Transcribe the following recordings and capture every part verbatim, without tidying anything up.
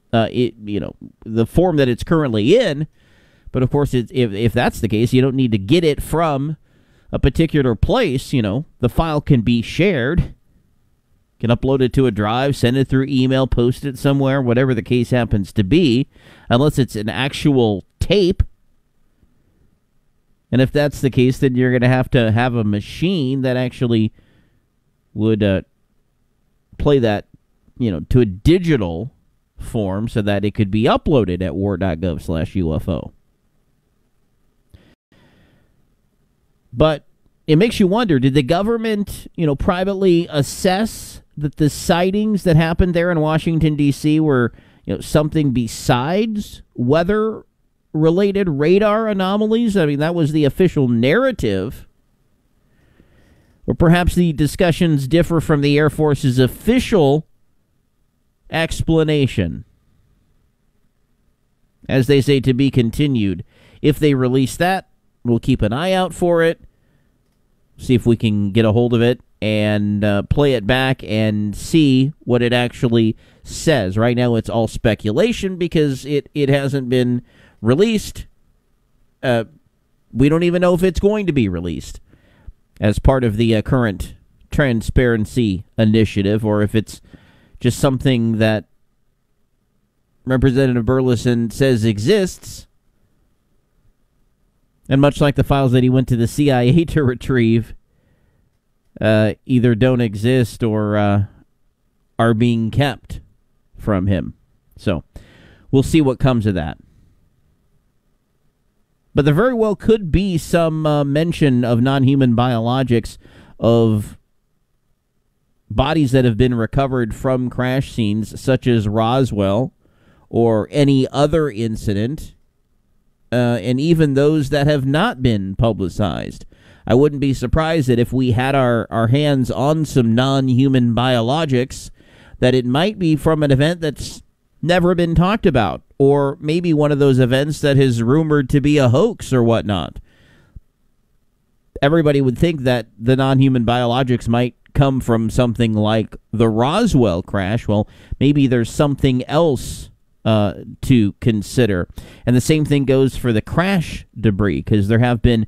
uh, it you know the form that it's currently in. But of course, it, if if that's the case, you don't need to get it from a particular place. You know, the file can be shared. Can upload it to a drive, send it through email, post it somewhere, whatever the case happens to be, unless it's an actual tape. And if that's the case, then you're going to have to have a machine that actually would uh, play that, you know, to a digital form so that it could be uploaded at war.gov slash UFO. But it makes you wonder, did the government, you know, privately assess that the sightings that happened there in Washington, D C were, you know, something besides weather-related radar anomalies? I mean, that was the official narrative. Or perhaps the discussions differ from the Air Force's official explanation. As they say, to be continued. If they release that, we'll keep an eye out for it. See if we can get a hold of it and uh, play it back and see what it actually says. Right now it's all speculation because it, it hasn't been released. Uh, we don't even know if it's going to be released as part of the uh, current transparency initiative, or if it's just something that Representative Burleson says exists. And much like the files that he went to the C I A to retrieve, uh, either don't exist or uh, are being kept from him. So we'll see what comes of that. But there very well could be some uh, mention of non-human biologics, of bodies that have been recovered from crash scenes such as Roswell or any other incident. Uh, and even those that have not been publicized. I wouldn't be surprised that if we had our, our hands on some non-human biologics, that it might be from an event that's never been talked about, or maybe one of those events that is rumored to be a hoax or whatnot. Everybody would think that the non-human biologics might come from something like the Roswell crash. Well, maybe there's something else Uh, to consider. And the same thing goes for the crash debris, because there have been,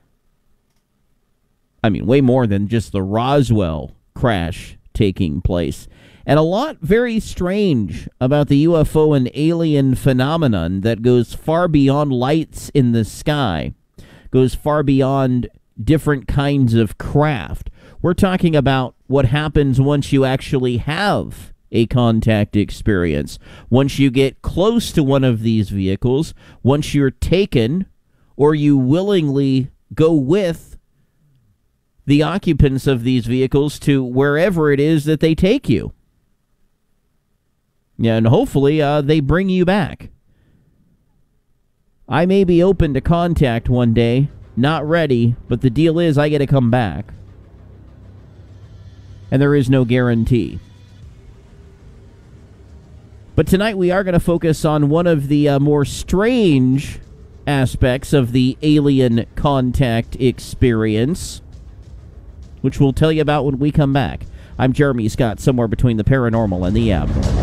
I mean, way more than just the Roswell crash taking place. And a lot very strange about the U F O and alien phenomenon that goes far beyond lights in the sky, goes far beyond different kinds of craft. We're talking about what happens once you actually have a contact experience. Once you get close to one of these vehicles, once you're taken, or you willingly go with the occupants of these vehicles to wherever it is that they take you. Yeah, and hopefully uh, they bring you back. I may be open to contact one day, not ready, but the deal is I get to come back. And there is no guarantee. But tonight we are going to focus on one of the uh, more strange aspects of the alien contact experience, which we'll tell you about when we come back. I'm Jeremy Scott, somewhere between the paranormal and the abnormal.